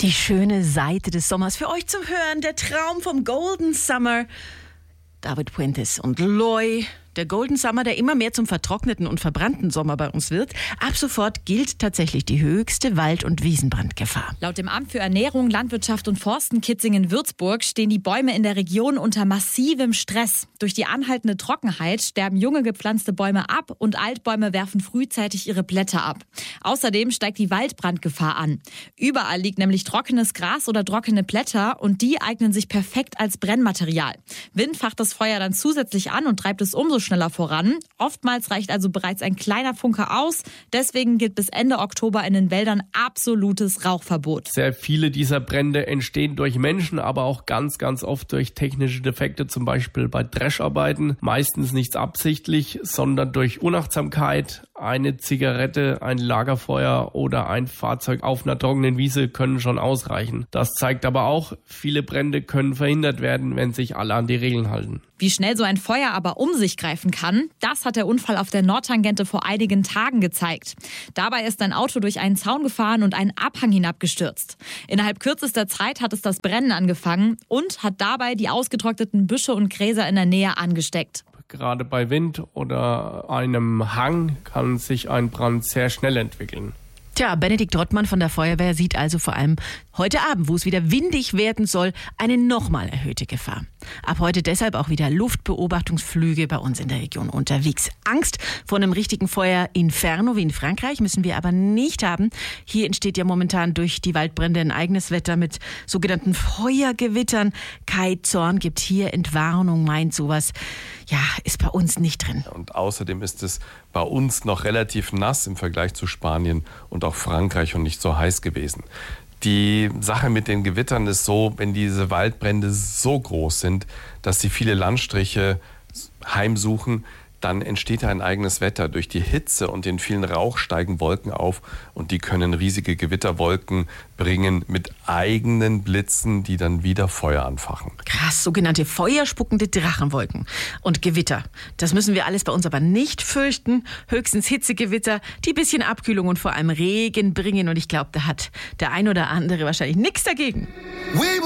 Die schöne Seite des Sommers für euch zum Hören. Der Traum vom Golden Summer. David Puentes und Loy. Der Golden Summer, der immer mehr zum vertrockneten und verbrannten Sommer bei uns wird. Ab sofort gilt tatsächlich die höchste Wald- und Wiesenbrandgefahr. Laut dem Amt für Ernährung, Landwirtschaft und Forsten Kitzingen-Würzburg stehen die Bäume in der Region unter massivem Stress. Durch die anhaltende Trockenheit sterben junge gepflanzte Bäume ab und Altbäume werfen frühzeitig ihre Blätter ab. Außerdem steigt die Waldbrandgefahr an. Überall liegt nämlich trockenes Gras oder trockene Blätter und die eignen sich perfekt als Brennmaterial. Wind facht das Feuer dann zusätzlich an und treibt es umso schneller voran. Oftmals reicht also bereits ein kleiner Funke aus. Deswegen gilt bis Ende Oktober in den Wäldern absolutes Rauchverbot. Sehr viele dieser Brände entstehen durch Menschen, aber auch ganz oft durch technische Defekte, zum Beispiel bei Drescharbeiten. Meistens nicht absichtlich, sondern durch Unachtsamkeit. Eine Zigarette, ein Lagerfeuer oder ein Fahrzeug auf einer trockenen Wiese können schon ausreichen. Das zeigt aber auch, viele Brände können verhindert werden, wenn sich alle an die Regeln halten. Wie schnell so ein Feuer aber um sich greifen kann, das hat der Unfall auf der Nordtangente vor einigen Tagen gezeigt. Dabei ist ein Auto durch einen Zaun gefahren und einen Abhang hinabgestürzt. Innerhalb kürzester Zeit hat es das Brennen angefangen und hat dabei die ausgetrockneten Büsche und Gräser in der Nähe angesteckt. Gerade bei Wind oder einem Hang kann sich ein Brand sehr schnell entwickeln. Tja, Benedikt Rottmann von der Feuerwehr sieht also vor allem heute Abend, wo es wieder windig werden soll, eine nochmal erhöhte Gefahr. Ab heute deshalb auch wieder Luftbeobachtungsflüge bei uns in der Region unterwegs. Angst vor einem richtigen Feuer-Inferno wie in Frankreich müssen wir aber nicht haben. Hier entsteht ja momentan durch die Waldbrände ein eigenes Wetter mit sogenannten Feuergewittern. Kai Zorn gibt hier Entwarnung, meint sowas. Ja, ist bei uns nicht drin. Und außerdem ist es bei uns noch relativ nass im Vergleich zu Spanien und auch Frankreich und nicht so heiß gewesen. Die Sache mit den Gewittern ist so, wenn diese Waldbrände so groß sind, dass sie viele Landstriche heimsuchen, dann entsteht ein eigenes Wetter. Durch die Hitze und den vielen Rauch steigen Wolken auf und die können riesige Gewitterwolken bringen mit eigenen Blitzen, die dann wieder Feuer anfachen. Krass, sogenannte feuerspuckende Drachenwolken und Gewitter. Das müssen wir alles bei uns aber nicht fürchten. Höchstens Hitzegewitter, die ein bisschen Abkühlung und vor allem Regen bringen. Und ich glaube, da hat der ein oder andere wahrscheinlich nichts dagegen.